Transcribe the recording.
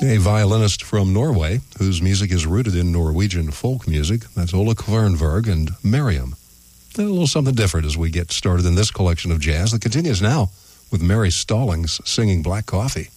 a violinist from Norway whose music is rooted in Norwegian folk music. That's Ola Kvernberg and Miriam. A little something different as we get started in this collection of jazz that continues now with Mary Stallings singing Black Coffee.